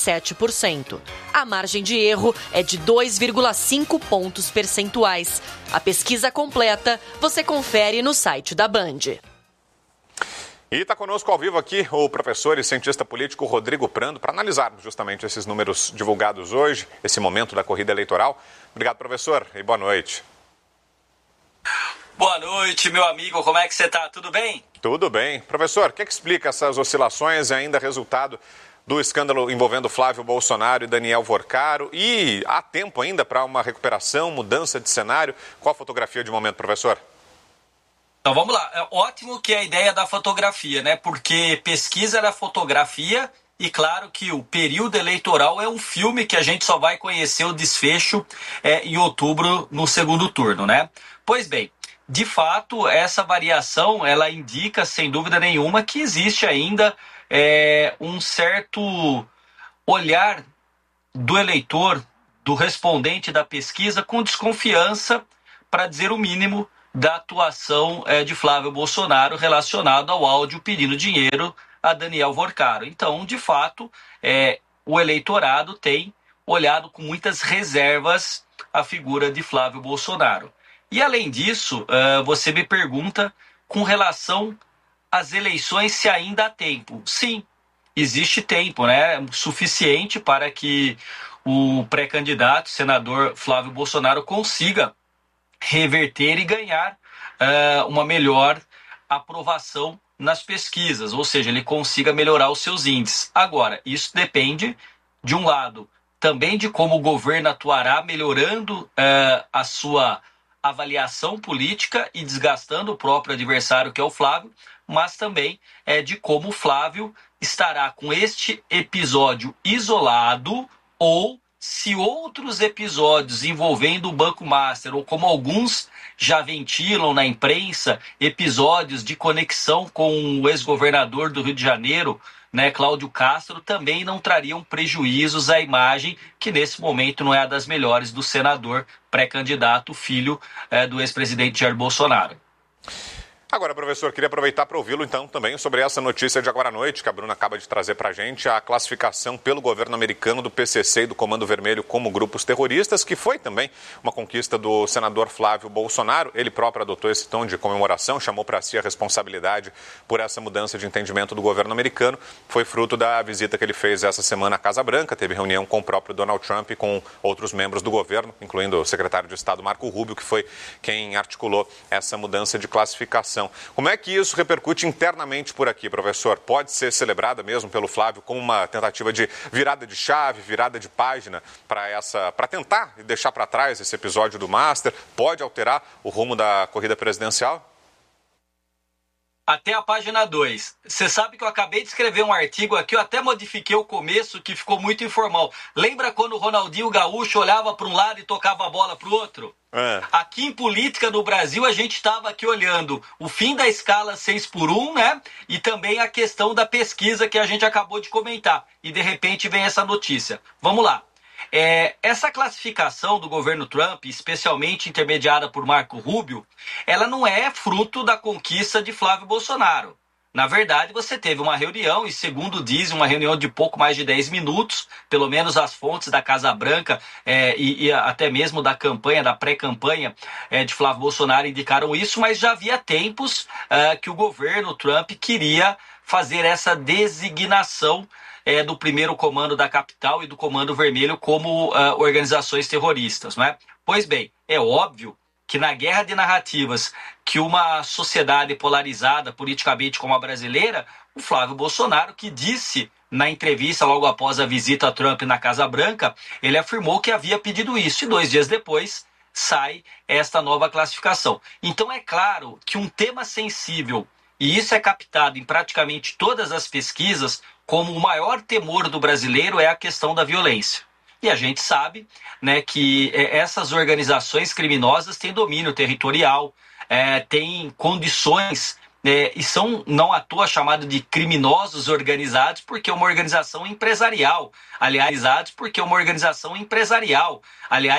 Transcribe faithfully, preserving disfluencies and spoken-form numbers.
sete por cento. A margem de erro é de dois vírgula cinco pontos percentuais. A pesquisa completa você confere no site da Band. E está conosco ao vivo aqui o professor e cientista político Rodrigo Prando para analisarmos justamente esses números divulgados hoje, esse momento da corrida eleitoral. Obrigado, professor, e boa noite. Boa noite, meu amigo. Como é que você está? Tudo bem? Tudo bem. Professor, o que, é que explica essas oscilações e ainda resultado do escândalo envolvendo Flávio Bolsonaro e Daniel Vorcaro? E há tempo ainda para uma recuperação, mudança de cenário? Qual a fotografia de momento, professor? Então vamos lá, é ótimo que é a ideia da fotografia, né? Porque pesquisa era fotografia e claro que o período eleitoral é um filme que a gente só vai conhecer o desfecho é, em outubro no segundo turno, né? Pois bem, de fato essa variação ela indica sem dúvida nenhuma que existe ainda é, um certo olhar do eleitor, do respondente da pesquisa com desconfiança, para dizer o mínimo, da atuação é, de Flávio Bolsonaro relacionado ao áudio pedindo dinheiro a Daniel Vorcaro. Então, de fato, é, o eleitorado tem olhado com muitas reservas a figura de Flávio Bolsonaro. E, além disso, uh, você me pergunta com relação às eleições se ainda há tempo. Sim, existe tempo, né? Suficiente para que o pré-candidato, senador Flávio Bolsonaro, consiga reverter e ganhar uh, uma melhor aprovação nas pesquisas, ou seja, ele consiga melhorar os seus índices. Agora, isso depende, de um lado, também de como o governo atuará, melhorando uh, a sua avaliação política e desgastando o próprio adversário, que é o Flávio, mas também é, de como o Flávio estará com este episódio isolado ou se outros episódios envolvendo o Banco Master, ou como alguns já ventilam na imprensa, episódios de conexão com o ex-governador do Rio de Janeiro, né, Cláudio Castro, também não trariam prejuízos à imagem, que nesse momento não é a das melhores do senador pré-candidato, filho é, do ex-presidente Jair Bolsonaro. Agora, professor, queria aproveitar para ouvi-lo, então, também sobre essa notícia de agora à noite, que a Bruna acaba de trazer para a gente, a classificação pelo governo americano do P C C e do Comando Vermelho como grupos terroristas, que foi também uma conquista do senador Flávio Bolsonaro. Ele próprio adotou esse tom de comemoração, chamou para si a responsabilidade por essa mudança de entendimento do governo americano. Foi fruto da visita que ele fez essa semana à Casa Branca, teve reunião com o próprio Donald Trump e com outros membros do governo, incluindo o secretário de Estado Marco Rubio, que foi quem articulou essa mudança de classificação. Como é que isso repercute internamente por aqui, professor? Pode ser celebrada mesmo pelo Flávio como uma tentativa de virada de chave, virada de página para essa, para tentar deixar para trás esse episódio do Master? Pode alterar o rumo da corrida presidencial? Até a página dois. Você sabe que eu acabei de escrever um artigo aqui, eu até modifiquei o começo, que ficou muito informal. Lembra quando o Ronaldinho Gaúcho olhava para um lado e tocava a bola para o outro? É. Aqui em política no Brasil, a gente estava aqui olhando o fim da escala seis por um, né? E também a questão da pesquisa que a gente acabou de comentar. E de repente vem essa notícia. Vamos lá. É, essa classificação do governo Trump, especialmente intermediada por Marco Rubio, ela não é fruto da conquista de Flávio Bolsonaro. Na verdade, você teve uma reunião, e segundo dizem, uma reunião de pouco mais de dez minutos, pelo menos as fontes da Casa Branca é, e, e até mesmo da campanha, da pré-campanha é, de Flávio Bolsonaro indicaram isso, mas já havia tempos é, que o governo Trump queria fazer essa designação É, do primeiro comando da capital e do Comando Vermelho como uh, organizações terroristas, não é? Pois bem, é óbvio que na guerra de narrativas que uma sociedade polarizada politicamente como a brasileira, o Flávio Bolsonaro, que disse na entrevista logo após a visita a Trump na Casa Branca, ele afirmou que havia pedido isso e dois dias depois sai esta nova classificação. Então é claro que um tema sensível, e isso é captado em praticamente todas as pesquisas, como o maior temor do brasileiro é a questão da violência. E a gente sabe, né, que essas organizações criminosas têm domínio territorial, é, têm condições, é, e são, não à toa, chamados de criminosos organizados, porque é uma organização empresarial. Aliás, porque é uma organização empresarial. Aliás,